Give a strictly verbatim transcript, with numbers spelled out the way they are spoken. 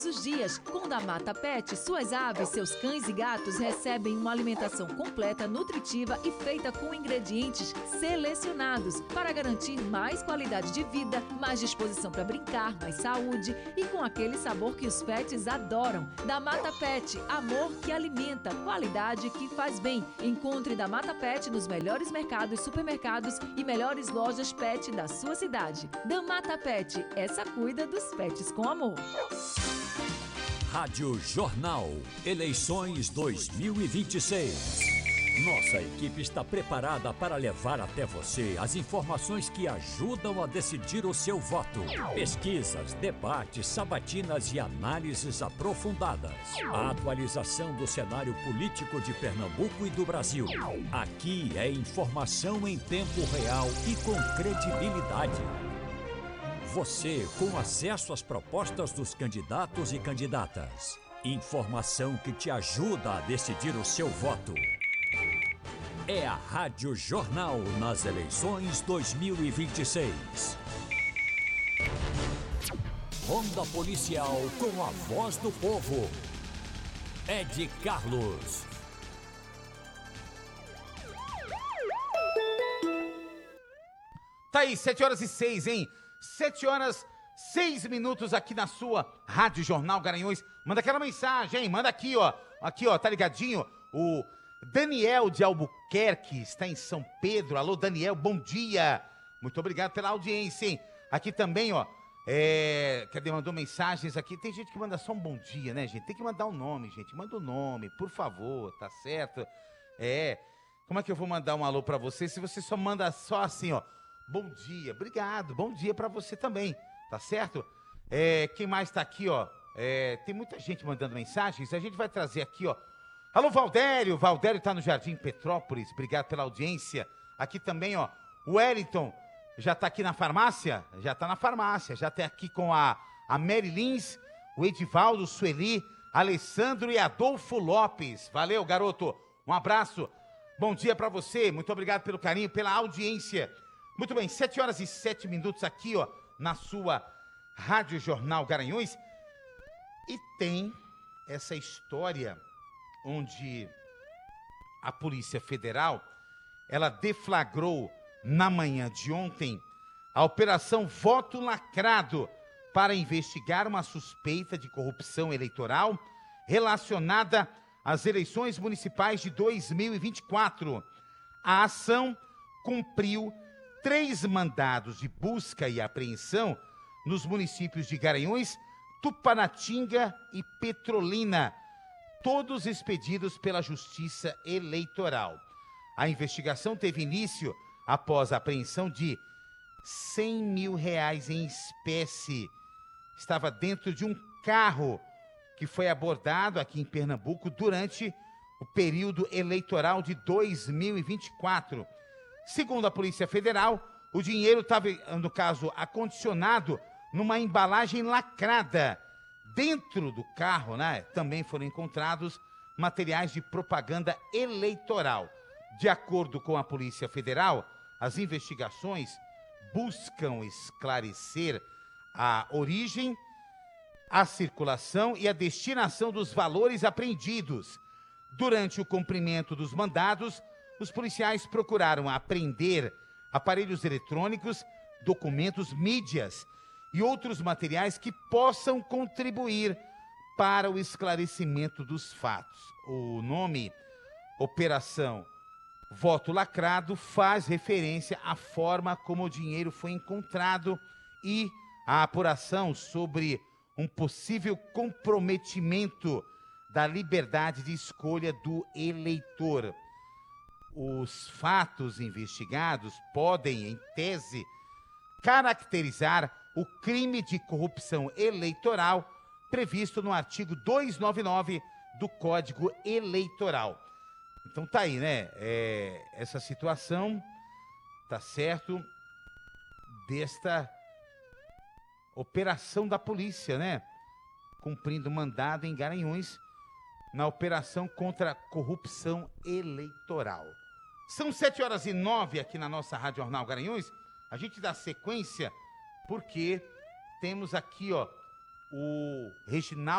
os dias. Com Da Mata Pet, suas aves, seus cães e gatos recebem uma alimentação completa, nutritiva e feita com ingredientes selecionados para garantir mais qualidade de vida, mais disposição para brincar, mais saúde e com aquele sabor que os pets adoram. Da Mata Pet, amor que alimenta, qualidade que faz bem. Encontre Da Mata Pet nos melhores mercados, supermercados e melhores lojas pet da sua cidade. Da Mata Pet, essa cuida dos pets com amor. Rádio Jornal, eleições dois mil e vinte e seis. Nossa equipe está preparada para levar até você as informações que ajudam a decidir o seu voto. Pesquisas, debates, sabatinas e análises aprofundadas. A atualização do cenário político de Pernambuco e do Brasil. Aqui é informação em tempo real e com credibilidade. Você com acesso às propostas dos candidatos e candidatas. Informação que te ajuda a decidir o seu voto. É a Rádio Jornal nas eleições dois mil e vinte e seis. Ronda Policial com a voz do povo. Ed Carlos. Tá aí, sete horas e seis, hein? Sete horas, seis minutos aqui na sua Rádio Jornal Garanhuns. Manda aquela mensagem, hein? Manda aqui, ó. Aqui, ó, tá ligadinho? O Daniel de Albuquerque está em São Pedro. Alô, Daniel, bom dia. Muito obrigado pela audiência, hein? Aqui também, ó. É... Cadê? Mandou mensagens aqui. Tem gente que manda só um bom dia, né, gente? Tem que mandar um nome, gente. Manda o um nome, por favor, tá certo? É. Como é que eu vou mandar um alô pra você se você só manda só assim, ó? Bom dia, obrigado, bom dia pra você também, tá certo? É, quem mais tá aqui, ó? É, tem muita gente mandando mensagens, a gente vai trazer aqui, ó. Alô, Valdério, Valdério tá no Jardim Petrópolis, obrigado pela audiência. Aqui também, ó, o Wellington já tá aqui na farmácia? Já tá na farmácia, já tá aqui com a, a Mary Lins, o Edivaldo, Sueli, Alessandro e Adolfo Lopes. Valeu, garoto, um abraço, bom dia pra você, muito obrigado pelo carinho, pela audiência. Muito bem, sete horas e sete minutos aqui, ó, na sua Rádio Jornal Garanhuns. E tem essa história onde a Polícia Federal, ela deflagrou na manhã de ontem a Operação Voto Lacrado para investigar uma suspeita de corrupção eleitoral relacionada às eleições municipais de dois mil e vinte e quatro. A ação cumpriu três mandados de busca e apreensão nos municípios de Garanhuns, Tupanatinga e Petrolina, todos expedidos pela Justiça Eleitoral. A investigação teve início após a apreensão de cem mil reais em espécie. Estava dentro de um carro que foi abordado aqui em Pernambuco durante o período eleitoral de dois mil e vinte e quatro. Segundo a Polícia Federal, o dinheiro estava, no caso, acondicionado numa embalagem lacrada. Dentro do carro, né, também foram encontrados materiais de propaganda eleitoral. De acordo com a Polícia Federal, as investigações buscam esclarecer a origem, a circulação e a destinação dos valores apreendidos. Durante o cumprimento dos mandados, os policiais procuraram apreender aparelhos eletrônicos, documentos, mídias e outros materiais que possam contribuir para o esclarecimento dos fatos. O nome Operação Voto Lacrado faz referência à forma como o dinheiro foi encontrado e a apuração sobre um possível comprometimento da liberdade de escolha do eleitor. Os fatos investigados podem, em tese, caracterizar o crime de corrupção eleitoral previsto no artigo duzentos e noventa e nove do Código Eleitoral. Então tá aí, né? É, essa situação, tá certo, desta operação da polícia, né? Cumprindo mandado em Garanhuns na operação contra a corrupção eleitoral. São sete horas e nove aqui na nossa Rádio Jornal Garanhuns. A gente dá sequência porque temos aqui, ó, o Reginaldo